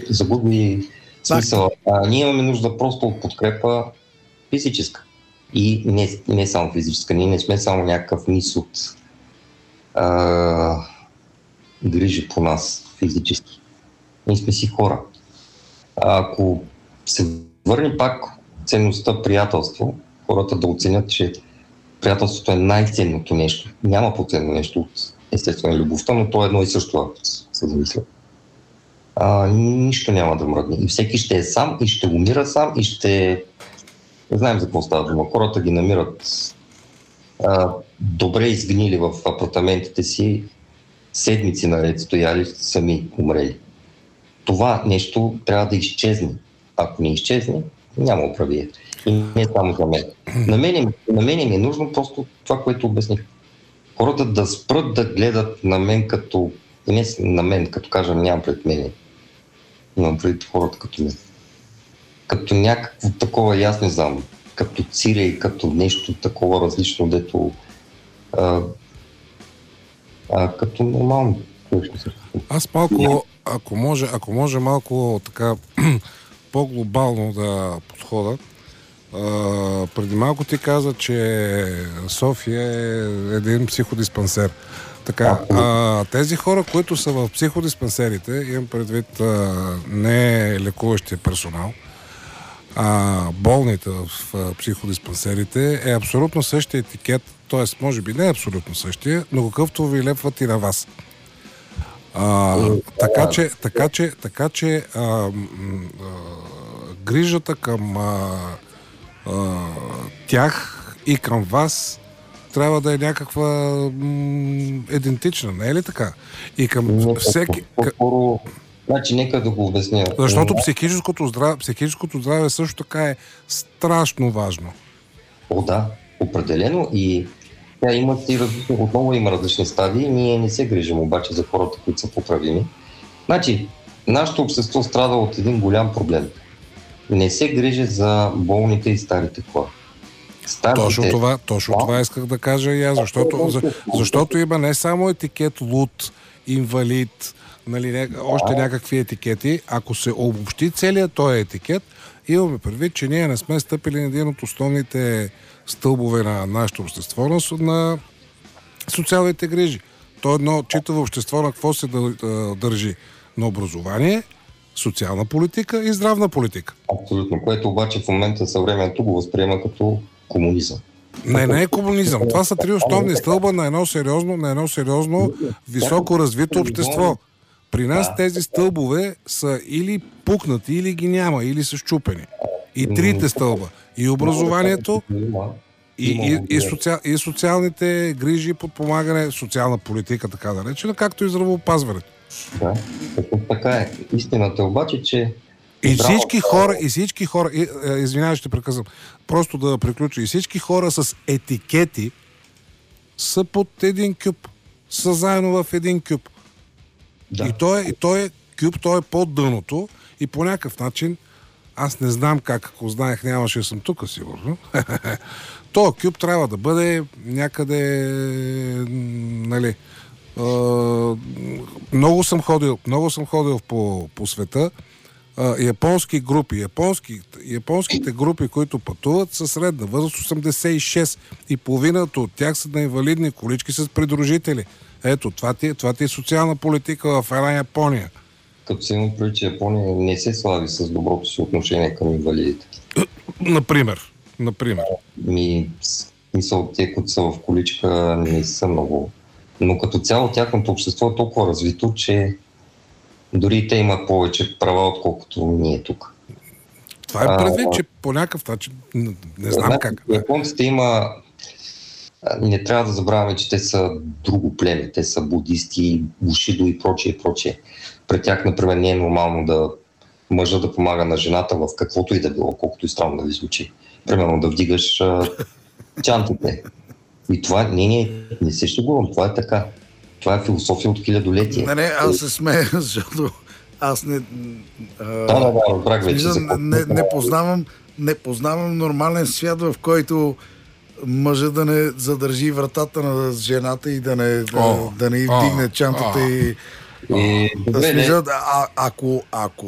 загуби смисъл. Ние имаме нужда просто от подкрепа физическа. И не само физическа. Ние не сме само някакъв мис от грижи по нас физически. Ние сме си хора. Ако се върне пак ценността приятелство, хората да оценят, че приятелството е най-ценното нещо. Няма по-ценно нещо от естествена любовта, но то е едно и също, ако се замисля. Нищо няма да мръдне. И всеки ще е сам, и ще умира сам, и ще... Не знаем за какво става дума. Хората ги намират добре изгнили в апартаментите си, седмици наред стояли, сами умрели. Това нещо трябва да изчезне. Ако не изчезне, няма управие. И не само за мен. На мен ми е нужно просто това, което обясних. Хората да спрат да гледат на мен като... Не на мен, като кажа, нямам пред мене. Имам пред хората като мен. Като някакво такова, аз не знам, като цире и като нещо такова различно, дето като нормално. Аз малко, ако може малко така по-глобално да подхода. Преди малко ти каза, че София е един психодиспансер. Така, тези хора, които са в психодиспансерите, имам предвид не лекуващия персонал, болните в психодиспансерите е абсолютно същия етикет, т.е. може би не е абсолютно същия, но какъвто ви лепват и на вас. Така че грижата към тях и към вас трябва да е някаква идентична, не е ли така? И към всеки... Значи, нека да го обясня. Защото психическото здраве също така е страшно важно. Да, определено. И отново има различни стадии. Ние не се грижим обаче за хората, които са поправими. Значи, нашето общество страда от един голям проблем. Не се грижи за болните и старите хора. Точно това исках да кажа и аз, защото има не само етикет луд, инвалид, нали, още някакви етикети. Ако се обобщи целият този етикет, имаме предвид, че ние не сме стъпили на един от основните стълбове на нашето общество, на социалните грижи. То едно читаво общество на какво се държи? На образование, социална политика и здравна политика. Абсолютно, което обаче в момента съвременето го възприема като комунизъм. Не е комунизъм. Това са три основни стълба на едно сериозно високо развито общество. При нас тези стълбове са или пукнати, или ги няма, или са счупени. И трите стълба. И образованието, и социалните грижи, подпомагане, социална политика, така да речена, както и здравеопазването. Да, така е. Истината е обаче, че... И всички хора, извинявай, ще прекъсвам, просто да приключа, и всички хора с етикети са под един кюп, са заедно в един кюп. Да. И той е кюп, той е под дъното и по някакъв начин, аз не знам как, ако знаех, нямаше да съм тук, сигурно. Този кюп трябва да бъде някъде, нали, много съм ходил по света. Японски групи. Японските групи, които пътуват, са средна възраст 86 и половината от тях са на инвалидни колички с придружители. Ето, това ти е социална политика в една Япония. Като се има преди, че Япония не се слави с доброто си отношение към инвалидите. Например. Мисъл, те, които са в количка, не са много. Но като цяло тяхното общество е толкова развито, че дори те имат повече права, отколкото ние тук. Това е предвид, че по някакъв начин не знам как. Японците не трябва да забравяме, че те са друго племе. Те са будисти, бушидо и прочие. При тях, например, не е нормално да мъжа да помага на жената в каквото и да било, колкото и странно да ви звучи. Примерно да вдигаш чантите. И това не се шегувам, това е така. Това е философия от хилядолетия. Не, аз се смея, защото аз не познавам нормален свят, в който мъжа да не задържи вратата на жената и да не вдигне чантата и... Ако